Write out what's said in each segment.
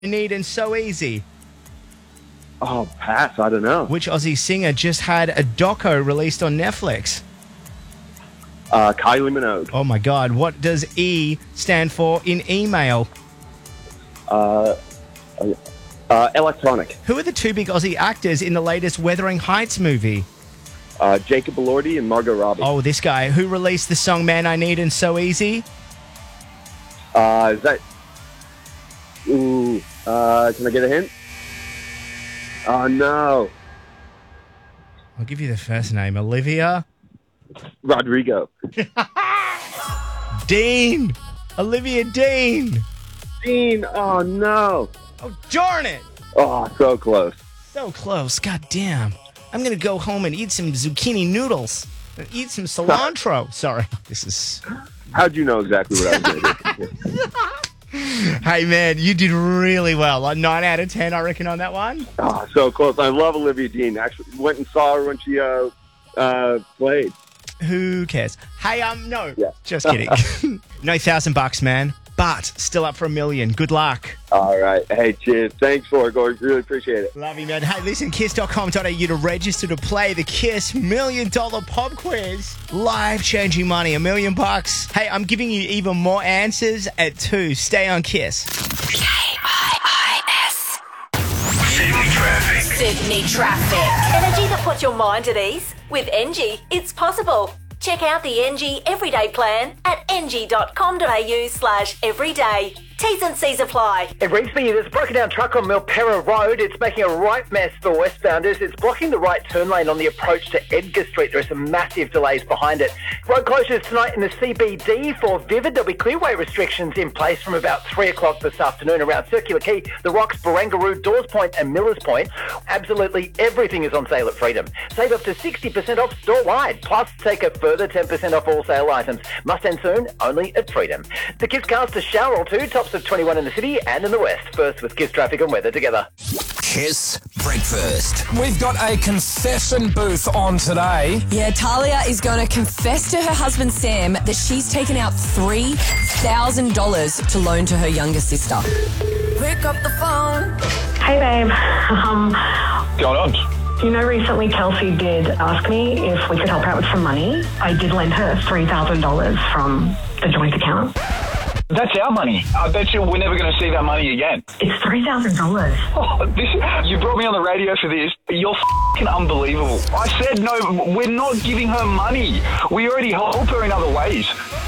Neat and So Easy. Oh, pass. I don't know. Which Aussie singer just had a doco released on Netflix? Kylie Minogue. Oh my God. What does E stand for in email? Electronic. Who are the two big Aussie actors in the latest Wuthering Heights movie? Jacob Elordi and Margot Robbie. Oh, this guy. Who released the song Man I Need and So Easy? Is that... Ooh, can I get a hint? Oh, no. I'll give you the first name. Olivia Rodrigo. Dean. Olivia Dean. Dean, oh, no. Oh, darn it. Oh, so close. So close. God damn. I'm going to go home and eat some zucchini noodles. And eat some cilantro. Sorry. This is... How'd you know exactly what I was going to do? Hey, man, you did really well. Like 9 out of 10, I reckon, on that one. Oh, so close. I love Olivia Dean. Actually, went and saw her when she played. Who cares? Hey, no. Yeah. Just kidding. No $1,000, man. But still up for $1 million. Good luck. All right. Hey, cheers. Thanks for it, Gordon. Really appreciate it. Love you, man. Hey, listen, kiss.com.au to register to play the Kiss $1 Million Pop Quiz. Life-changing money, $1 million. Hey, I'm giving you even more answers at 2. Stay on Kiss. KIIS. Sydney Traffic. Sydney Traffic. Energy that puts your mind at ease. With NG, it's possible. Check out the NG Everyday Plan at ng.com.au/everyday. T's and C's apply. It brings me, there's a broken down truck on Milperra Road. It's making a right mess for westbounders. It's blocking the right turn lane on the approach to Edgar Street. There are some massive delays behind it. Road closures tonight in the CBD for Vivid. There'll be clearway restrictions in place from about 3 o'clock this afternoon around Circular Quay, The Rocks, Barangaroo, Dawes Point and Millers Point. Absolutely everything is on sale at Freedom. Save up to 60% off store-wide. Plus, take a further 10% off all sale items. Must end soon, only at Freedom. The Kiss cars to Showroll too. Tops of 21 in the city and in the west. First with Kiss traffic and weather together. Kiss Breakfast. We've got a confession booth on today. Yeah, Talia is going to confess to her husband Sam that she's taken out $3,000 to loan to her younger sister. Pick up the phone. Hey, babe. What's going on? You know, recently Kelsey did ask me if we could help her out with some money. I did lend her $3,000 from the joint account. That's our money. I bet you we're never going to see that money again. It's $3,000. Oh, you brought me on the radio for this. You're f***ing unbelievable. I said no, we're not giving her money. We already help her in other ways.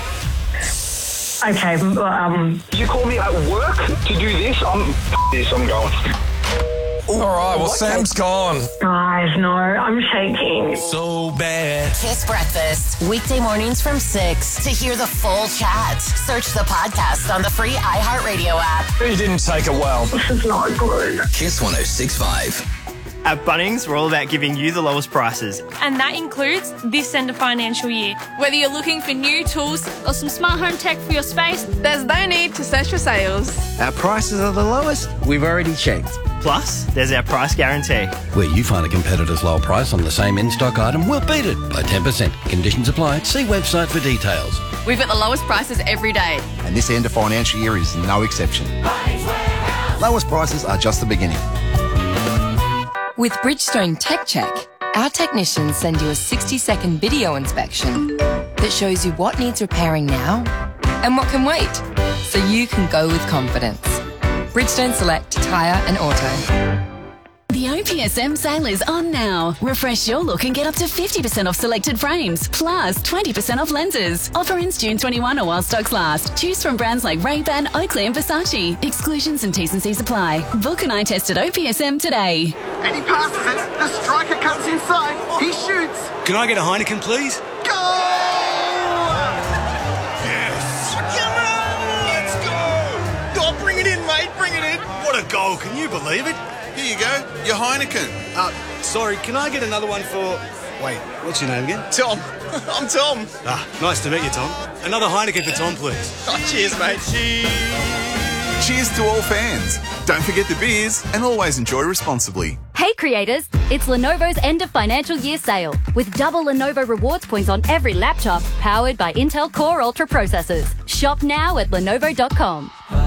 Okay, You call me at work to do this? I'm going. All right, well, Sam's gone. guys, no, I'm shaking. So bad. Kiss Breakfast. Weekday mornings from 6. To hear the full chat, search the podcast on the free iHeartRadio app. You didn't take it well. This is not good. Kiss 106.5. At Bunnings, we're all about giving you the lowest prices. And that includes this end of financial year. Whether you're looking for new tools or some smart home tech for your space, there's no need to search for sales. Our prices are the lowest we've already checked. Plus, there's our price guarantee. Where you find a competitor's low price on the same in-stock item, we'll beat it by 10%. Conditions apply. See website for details. We've got the lowest prices every day. And this end of financial year is no exception. Lowest prices are just the beginning. With Bridgestone Tech Check, our technicians send you a 60-second video inspection that shows you what needs repairing now and what can wait, so you can go with confidence. Bridgestone Select Tyre and Auto. The OPSM sale is on now. Refresh your look and get up to 50% off selected frames, plus 20% off lenses. Offer ends June 21 or while stocks last. Choose from brands like Ray-Ban, Oakley and Versace. Exclusions and T's and C's apply. Book an eye test at OPSM today. And he passes it. The striker comes inside. He shoots. Can I get a Heineken, please? Goal! Yes! Come on! Let's go! Oh, bring it in, mate. Bring it in. What a goal. Can you believe it? Here you go, your Heineken. Sorry, can I get another one for... Wait, what's your name again? Tom. I'm Tom. Nice to meet you, Tom. Another Heineken for Tom, please. Oh, cheers, mate. Cheers to all fans. Don't forget the beers and always enjoy responsibly. Hey creators, it's Lenovo's end of financial year sale with double Lenovo rewards points on every laptop powered by Intel Core Ultra processors. Shop now at Lenovo.com.